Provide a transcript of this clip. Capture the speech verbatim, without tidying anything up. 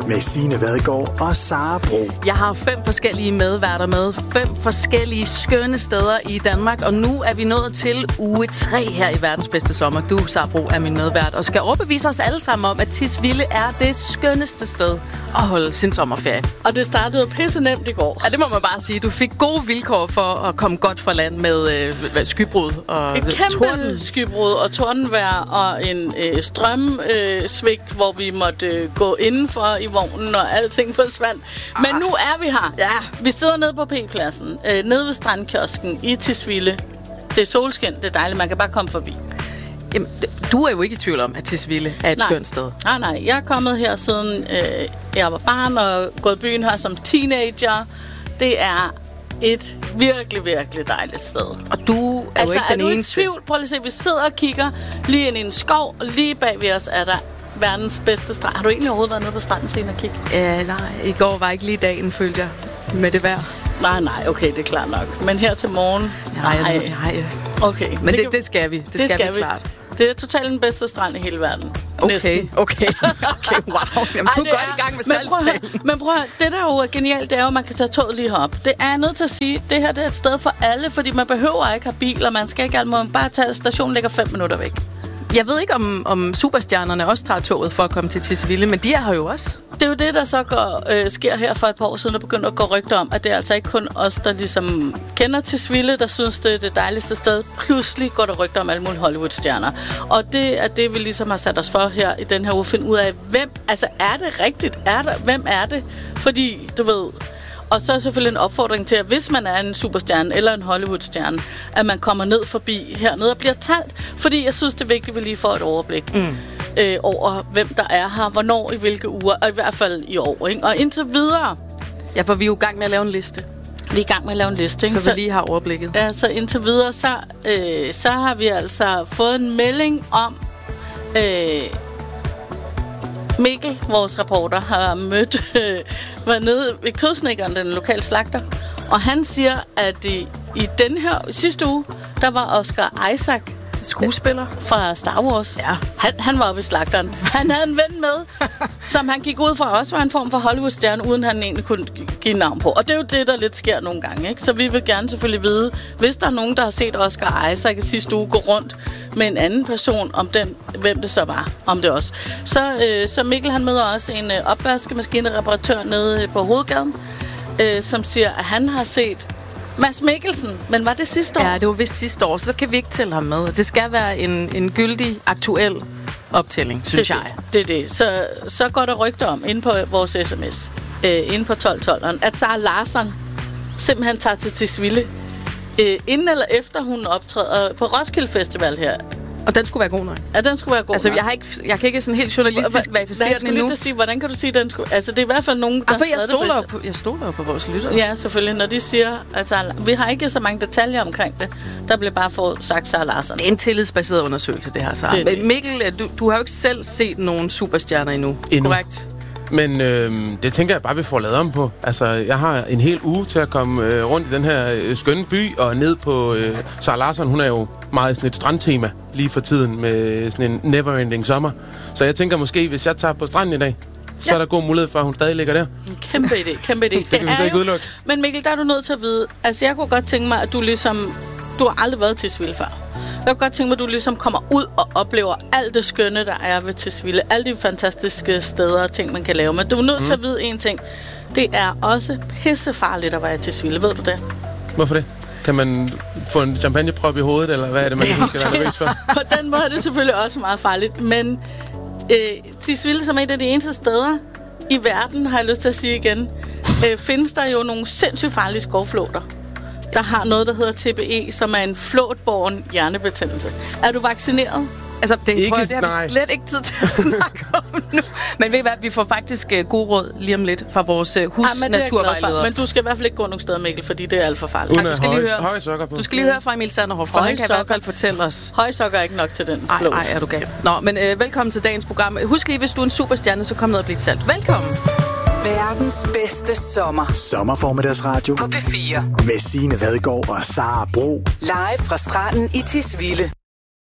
med Signe Vadgaard og Sara Bro. Jeg har fem forskellige medværter med. Fem forskellige skønne steder i Danmark. Og nu er vi nået til uge tre her i verdens bedste sommer. Du, Sara Bro, er min medvært og skal overbevise os alle sammen om, at Tisvilde er det skønneste sted at holde sin sommerferie. Og det startede pisse nemt i går. Ja, det må man bare sige. Du fik gode vilkår for at komme godt fra land med øh, skybrud og et kæmpe torden. skybrud og tordenvejr og en øh, strømsvigt, øh, hvor vi måtte øh, gå indenfor i vognen, og alting forsvandt. Ah. Men nu er vi her. Ja. Vi sidder nede på P-pladsen, øh, nede ved strandkiosken i Tisvilde. Det er solskin, det er dejligt, man kan bare komme forbi. Jamen, du er jo ikke i tvivl om, at Tisvilde er et nej. skønt sted. Nej, nej. Jeg er kommet her siden øh, jeg var barn og gået i byen her som teenager. Det er et virkelig, virkelig dejligt sted. Og du er altså, jo ikke den eneste. eneste. Er du i tvivl? Prøv lige at se, vi sidder og kigger lige ind i en skov, og lige bag ved os er der verdens bedste strand. Har du egentlig overhovedet været nede på stranden siden og kigge? Ja, nej. I går var ikke lige dagen, følte jeg, med det vejr. Nej, nej, okay, det er klart nok. Men her til morgen... Nej, nej, nej. Okay. Men det, det, det skal vi. Det, det skal, skal vi, vi klart. Det er totalt den bedste strand i hele verden. Okay, Næsten. okay, okay, wow. Jamen, Ej, du er godt er, i gang med men salgstalen. Men prøv at høre, det der jo er genialt, det er jo, at man kan tage toget lige herop. Det er jeg nødt til at sige, det her det er et sted for alle, fordi man behøver ikke have bil, og man skal ikke alt, man bare tage stationen ligger fem minutter væk. Jeg ved ikke, om, om superstjernerne også tager toget for at komme til Tisvilde, men de er her jo også. Det er jo det, der så går, øh, sker her for et par år siden, der begynder at gå rygter om, at det er altså ikke kun os, der ligesom kender Tisvilde, der synes, det er det dejligste sted. Pludselig går der rygter om alle mulige Hollywood-stjerner. Og det er det, vi ligesom har sat os for her i den her uge, finde ud af, hvem, altså er det rigtigt? Er der, hvem er det? Fordi, du ved... Og så er selvfølgelig en opfordring til, at hvis man er en superstjerne eller en Hollywood-stjerne, at man kommer ned forbi hernede og bliver talt. Fordi jeg synes, det er vigtigt, at vi lige får et overblik mm. øh, over, hvem der er her, hvornår, i hvilke uger, og i hvert fald i år. Ikke? Og indtil videre... Ja, for vi er jo i gang med at lave en liste. Vi er i gang med at lave en liste. Ikke? Så vi lige har overblikket. Ja, så indtil videre, så, øh, så har vi altså fået en melding om... Øh, Mikkel, vores reporter, har mødt, øh, var nede ved Kødsnækkeren, den lokale slagter, og han siger, at i, i den her sidste uge, der var Oscar Isaac, skuespiller fra Star Wars. Ja. Han, han var ved slagteren. Han havde en ven med, som han gik ud fra også var en form for Hollywood-stjerne, uden han egentlig kunne give navn på. Og det er jo det, der lidt sker nogle gange, ikke? Så vi vil gerne selvfølgelig vide, hvis der er nogen, der har set Oscar Isaac i sidste uge gå rundt med en anden person, om den, hvem det så var, om det også. Så, øh, så Mikkel, han møder også en øh, opvaskemaskinereparatør nede på Hovedgaden, øh, som siger, at han har set Mads Mikkelsen, men var det sidste år? Ja, det var vist sidste år, så kan vi ikke tælle ham med. Det skal være en, en gyldig, aktuel optælling, synes det, jeg. Det er det. det. Så, så går der rygter om, inde på vores sms, øh, inde på tolv tolv, at Sara Larsson simpelthen tager til Tisvilde, øh, inden eller efter hun optræder på Roskilde Festival her. Og den skulle være god nok. Ja, den skulle være god altså, nok. jeg, har ikke, jeg kan ikke sådan helt journalistisk verificere den endnu. Lige sige, hvordan kan du sige, at den skulle... Altså, det er i hvert fald nogen, der ah, jeg stoler det. På, jeg stoler jo på vores lyttere. Ja, selvfølgelig. Når de siger... Altså, vi har ikke så mange detaljer omkring det. Der bliver bare fået sagt Sara Larsson. Det er en tillidsbaseret undersøgelse, det her, Sara. Det det. Mikkel, du, du har jo ikke selv set nogen superstjerner endnu. Endnu. Korrekt? Men øh, det tænker jeg bare, vi får lavet om på. Altså, jeg har en hel uge til at komme øh, rundt i den her øh, skønne by, og ned på øh, Sara Larsson. Hun er jo meget sådan et strandtema lige for tiden, med sådan en never-ending sommer. Så jeg tænker måske, hvis jeg tager på stranden i dag, så ja. er der god mulighed for, at hun stadig ligger der. En kæmpe idé, kæmpe idé. det kan vi slet ikke udelukke. Men Mikkel, der er du nødt til at vide, altså jeg kunne godt tænke mig, at du ligesom, du har aldrig været til Tisvilde før. Jeg kunne godt tænke mig, at du ligesom kommer ud og oplever alt det skønne, der er ved Tisvilde. Alle de fantastiske steder og ting, man kan lave. Men du er nødt mm. til at vide en ting. Det er også pissefarligt at være i Tisvilde. Ved du det? Hvorfor det? Kan man få en champagneprop i hovedet, eller hvad er det, man ja, skal være nervøs for? På den måde er det selvfølgelig også meget farligt. Men øh, Tisvilde, som er et af de eneste steder i verden, har jeg lyst til at sige igen, øh, findes der jo nogle sindssygt farlige skovflåter, der har noget, der hedder T B E, som er en flåtbåren hjernebetændelse. Er du vaccineret? Altså, det, ikke, prøv, det har vi slet ikke tid til at snakke om nu. Men ved I hvad, vi får faktisk uh, god råd lige om lidt fra vores uh, husnaturvejleder. Ja, men du skal i hvert fald ikke gå nogen steder, Mikkel, fordi det er alt for farligt. Uden at høje, høje sokker på. Du skal lige høre fra Emil Sanderhoff, for høje han kan sokker. I hvert fald fortælle os. Høje sokker er ikke nok til den flå. Nej, er du gal. Nå, men uh, velkommen til dagens program. Husk lige, hvis du er en superstjerne, så kom ned og bliv talt. Velkommen. Verdens bedste sommer. Sommerformiddagsradio på P fire. Med Signe Vadgaard og Sara Bro. Live fra stranden i Tisvilde.